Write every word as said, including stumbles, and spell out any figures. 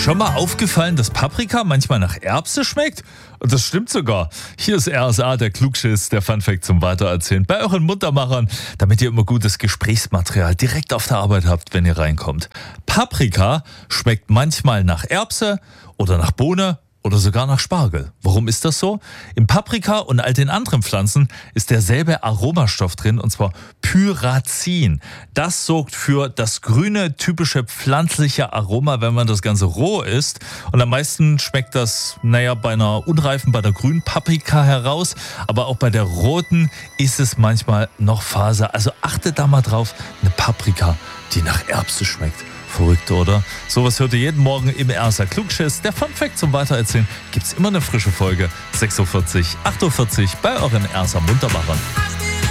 Schon mal aufgefallen, dass Paprika manchmal nach Erbse schmeckt? Und das stimmt sogar. Hier ist R S A, der Klugschiss, der Funfact zum Weitererzählen bei euren Muntermachern, damit ihr immer gutes Gesprächsmaterial direkt auf der Arbeit habt, wenn ihr reinkommt. Paprika schmeckt manchmal nach Erbse oder nach Bohne oder sogar nach Spargel. Warum ist das so? Im Paprika und all den anderen Pflanzen ist derselbe Aromastoff drin, und zwar Pyrazin. Das sorgt für das grüne, typische pflanzliche Aroma, wenn man das Ganze roh isst. Und am meisten schmeckt das, naja, bei einer unreifen, bei der grünen Paprika heraus. Aber auch bei der roten ist es manchmal noch Faser. Also achtet da mal drauf, eine Paprika, die nach Erbse schmeckt. Verrückt, oder? Sowas hört ihr jeden Morgen im R S A Klugschiss. Der Funfact zum Weitererzählen gibt's immer eine frische Folge. sechs Uhr vierzig, acht Uhr vierzig bei euren R S A Muntermachern.